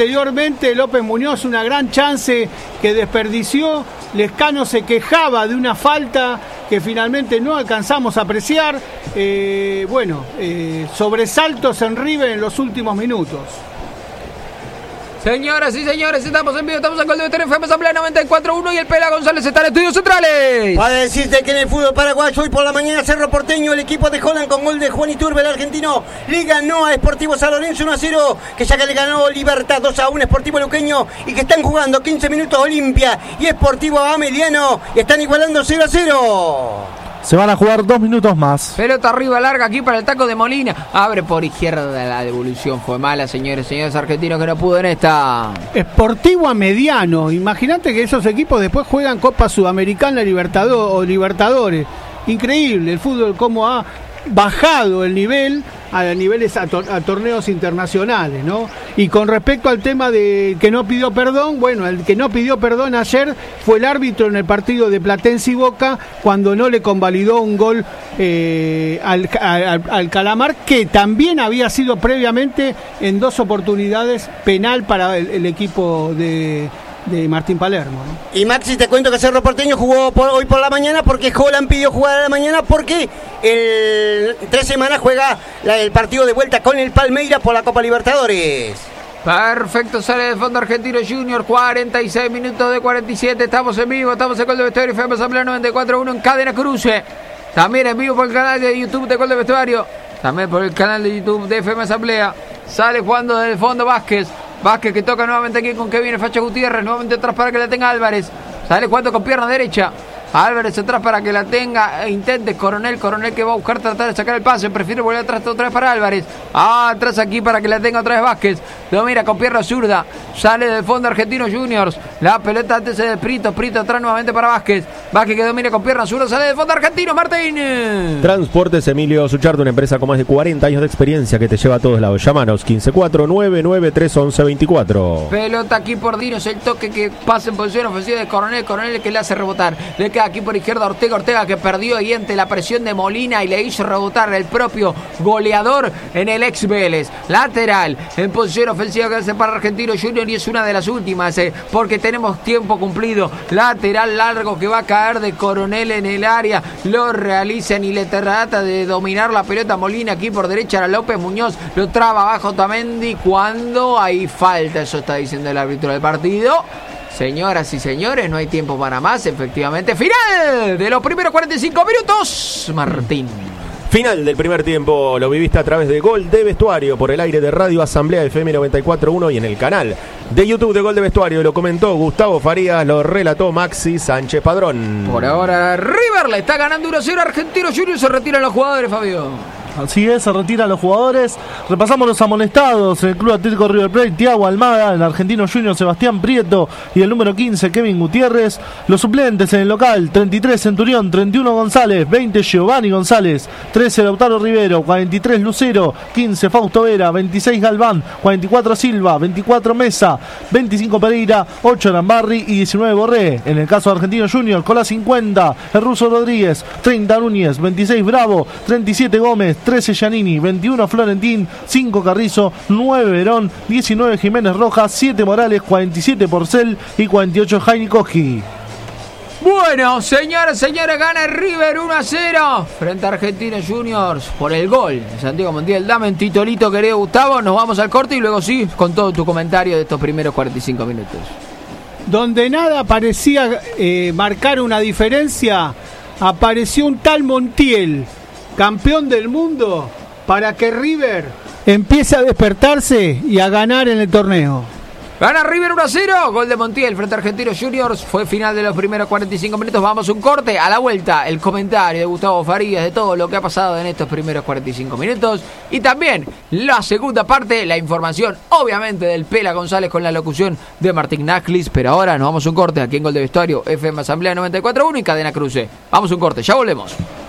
Anteriormente López Muñoz, una gran chance que desperdició. Lescano se quejaba de una falta que finalmente no alcanzamos a apreciar. Sobresaltos en River en los últimos minutos. Señoras y señores, estamos en vivo, estamos en Gol de Vestuario FM Asamblea 94.1 y el Pela González está en Estudios Centrales. Para decirte que en el fútbol paraguayo hoy por la mañana Cerro Porteño, el equipo de Holland con gol de Juan Iturbe, el argentino, le ganó a Sportivo San Lorenzo 1-0, que ya que le ganó Libertad 2-1 Sportivo Luqueño y que están jugando 15 minutos Olimpia y Sportivo Ameliano y están igualando 0-0. Se van a jugar 2 minutos más. Pelota arriba larga aquí para el taco de Molina. Abre por izquierda, la devolución fue mala, señores argentinos, que no pudo en esta. Sportivo a mediano. Imagínate que esos equipos después juegan Copa Sudamericana o Libertadores. Increíble el fútbol, cómo ha bajado el nivel a niveles a torneos internacionales, ¿no? Y con respecto al tema de que no pidió perdón, bueno, el que no pidió perdón ayer fue el árbitro en el partido de Platense y Boca cuando no le convalidó un gol al Calamar, que también había sido previamente en 2 oportunidades penal para el equipo de Martín Palermo, ¿no? Y Maxi, te cuento que Cerro Porteño jugó hoy por la mañana porque Holland pidió jugar a la mañana porque 3 semanas juega el partido de vuelta con el Palmeiras por la Copa Libertadores. Perfecto, sale de fondo Argentino Junior, 46 minutos de 47, estamos en vivo, estamos en Gol de Vestuario FM Asamblea 94.1 en Cadena Cruce. También en vivo por el canal de YouTube de Gol de Vestuario, también por el canal de YouTube de FM Asamblea. Sale jugando desde el fondo Vázquez que toca nuevamente aquí con Kevin Facha Gutiérrez, nuevamente atrás para que la tenga Álvarez. Sale jugando con pierna derecha. Álvarez atrás para que la tenga, intente Coronel que va a buscar tratar de sacar el pase, prefiere volver atrás otra vez para Álvarez, atrás aquí para que la tenga otra vez Vázquez, lo mira con pierna zurda, sale del fondo Argentino Juniors, la pelota antes de Prito atrás nuevamente para Vázquez que domina con pierna zurda, sale del fondo Argentino, Martín. Transportes Emilio Suchardo, una empresa con más de 40 años de experiencia que te lleva a todos lados, llámanos 1549931124. Pelota aquí por Dinos, el toque que pasa en posición ofensiva de Coronel que le hace rebotar, le queda aquí por izquierda Ortega que perdió ahí ante la presión de Molina y le hizo rebotar el propio goleador en el ex Vélez. Lateral en posición ofensiva que hace para Argentino Junior y es una de las últimas porque tenemos tiempo cumplido. Lateral largo que va a caer de Coronel en el área, lo realizan y le trata de dominar la pelota Molina aquí por derecha a López Muñoz, lo traba abajo Otamendi cuando hay falta, eso está diciendo el árbitro del partido. Señoras y señores, no hay tiempo para más, efectivamente, final de los primeros 45 minutos, Martín. Final del primer tiempo, lo viviste a través de Gol de Vestuario por el aire de Radio Asamblea FM 94.1 y en el canal de YouTube de Gol de Vestuario. Lo comentó Gustavo Farías, lo relató Maxi Sánchez Padrón. Por ahora River le está ganando 1-0 a Argentino Junior, se retiran los jugadores, Fabio. Así es, se retiran los jugadores. Repasamos los amonestados: el Club Atlético River Plate, Thiago Almada; el Argentino Junior, Sebastián Prieto; y el número 15, Kevin Gutiérrez. Los suplentes en el local: 33 Centurión, 31 González, 20 Giovanni González, 13 Lautaro Rivero, 43 Lucero, 15 Fausto Vera, 26 Galván, 44 Silva, 24 Mesa, 25 Pereira, 8 Arambarri y 19 Borré. En el caso de Argentino Junior, con la 50, el Ruso Rodríguez, 30 Núñez, 26 Bravo, 37 Gómez, 13 Giannini, 21 Florentín, 5 Carrizo, 9 Verón, 19 Jiménez Rojas, 7 Morales, 47 Porcel y 48 Jaime Koski. Bueno, señores, gana River 1-0 frente a Argentinos Juniors por el gol de Santiago Montiel. Dame un titolito, querido Gustavo, nos vamos al corte y luego sí, con todo tu comentario de estos primeros 45 minutos. Donde nada parecía marcar una diferencia, apareció un tal Montiel, campeón del mundo, para que River empiece a despertarse y a ganar en el torneo. Gana River 1-0, gol de Montiel frente a Argentinos Juniors, fue final de los primeros 45 minutos, vamos a un corte, a la vuelta el comentario de Gustavo Farías de todo lo que ha pasado en estos primeros 45 minutos y también la segunda parte, la información obviamente del Pela González con la locución de Martín Nachlis, pero ahora nos vamos a un corte aquí en Gol de Vestuario, FM Asamblea 94.1 y Cadena Cruce. Vamos a un corte, ya volvemos.